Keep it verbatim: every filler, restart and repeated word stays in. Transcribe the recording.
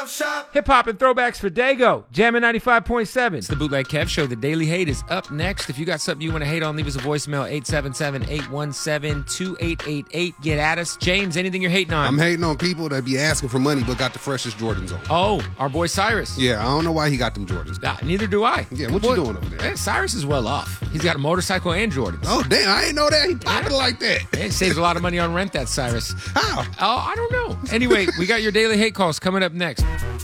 Stop Shop. Hip hop and throwbacks for Dago. Jammin' ninety-five point seven. It's the Bootleg Kev Show. The Daily Hate is up next. If you got something you want to hate on, leave us a voicemail, eight seven seven, eight one seven, two eight eight eight. Get at us. James, anything you're hating on? I'm hating on people that be asking for money but got the freshest Jordans on. Oh, our boy Cyrus. Yeah, I don't know why he got them Jordans. Nah, neither do I. Yeah, what Boy, you doing over there? Man, Cyrus is well off. He's got a motorcycle and Jordans. Oh, damn, I didn't know that. He popping Yeah. like that. Man, saves a lot of money on rent, that Cyrus. How? Oh, I don't know. Anyway, we got your Daily Hate calls coming up next.